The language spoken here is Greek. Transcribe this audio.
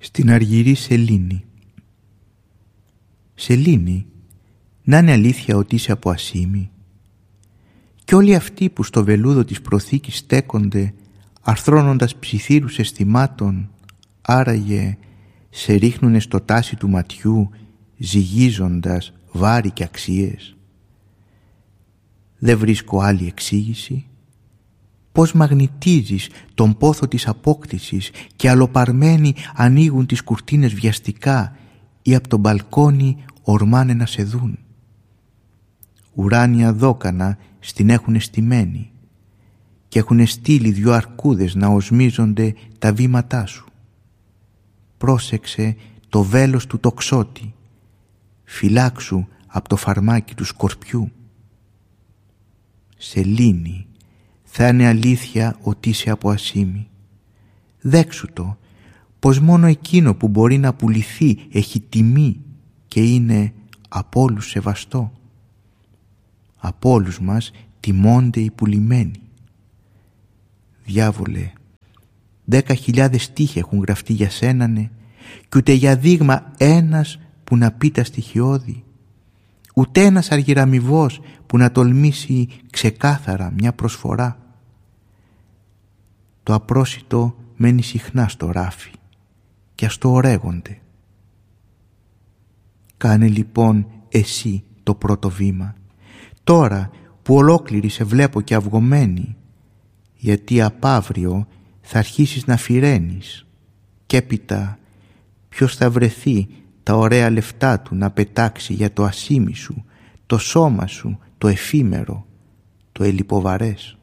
στην αργυρή σελήνη. Σελήνη, να είναι αλήθεια ότι είσαι από Ασήμι? Κι όλοι αυτοί που στο βελούδο της προθήκης στέκονται, αρθρώνοντας ψιθύρους αισθημάτων, άραγε σε ρίχνουνε στο τάσι του ματιού, ζυγίζοντας βάρη και αξίες. Δεν βρίσκω άλλη εξήγηση. Πώς μαγνητίζεις τον πόθο της απόκτησης και αλλοπαρμένοι ανοίγουν τις κουρτίνες βιαστικά ή απ' τον μπαλκόνι ορμάνε να σε δουν. Ουράνια δόκανα στην έχουνε στημένη και έχουνε στείλει 2 αρκούδες να οσμίζονται τα βήματά σου. Πρόσεξε το βέλος του τοξότη, φυλάξου απ' το φαρμάκι του σκορπιού. Σελήνη, θα είναι αλήθεια ότι είσαι από Ασήμι. Δέξου το, πως μόνο εκείνο που μπορεί να πουληθεί έχει τιμή και είναι από όλους σεβαστό. Από όλους μας τιμώνται οι πουλημένοι. Διάβολε, 10.000 στίχοι έχουν γραφτεί για σένανε κι ούτε για δείγμα ένας που να πει τα στοιχειώδη. Ούτε ένας αργυραμιβός που να τολμήσει ξεκάθαρα μια προσφορά. Το απρόσιτο μένει συχνά στο ράφι και ας το ορέγονται. Κάνε λοιπόν εσύ το πρώτο βήμα, τώρα που ολόκληρη σε βλέπω και αυγωμένη, γιατί απ' αύριο θα αρχίσεις να φυρένεις και έπειτα ποιος θα βρεθεί τα ωραία λεφτά του να πετάξει για το ασήμι σου, το σώμα σου, το εφήμερο, το ελιποβαρές.